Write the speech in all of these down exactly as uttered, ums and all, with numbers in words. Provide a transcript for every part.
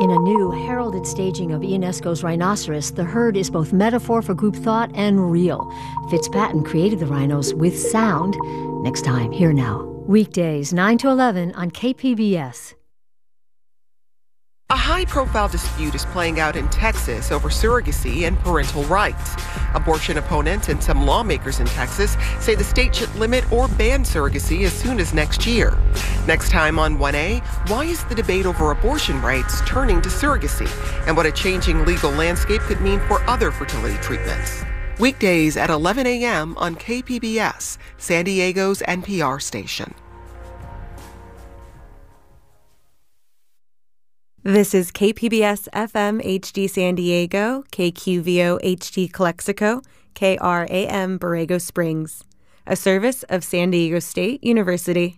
In a new, heralded staging of Ionesco's Rhinoceros, the herd is both metaphor for group thought and real. Fitz Patton created the rhinos with sound. Next time, Here Now. Weekdays, nine to eleven on K P B S. A high-profile dispute is playing out in Texas over surrogacy and parental rights. Abortion opponents and some lawmakers in Texas say the state should limit or ban surrogacy as soon as next year. Next time on one A, why is the debate over abortion rights turning to surrogacy, and what a changing legal landscape could mean for other fertility treatments? Weekdays at eleven a.m. on K P B S, San Diego's N P R station. This is K P B S F M H D San Diego, K Q V O H D Calexico, K R A M Borrego Springs, a service of San Diego State University.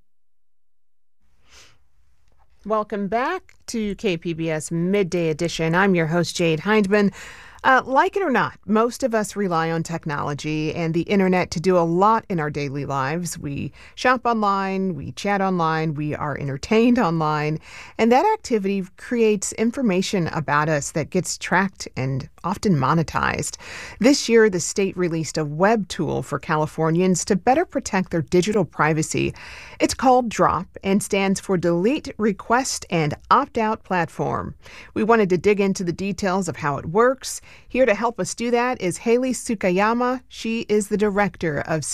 Welcome back to K P B S Midday Edition. I'm your host, Jade Hindman. Uh, like it or not, most of us rely on technology and the internet to do a lot in our daily lives. We shop online, we chat online, we are entertained online, and that activity creates information about us that gets tracked and often monetized. This year, the state released a web tool for Californians to better protect their digital privacy. It's called DROP and stands for Delete, Request, and Opt-out Platform. We wanted to dig into the details of how it works. Here to help us do that is Haley Tsukayama. She is the director of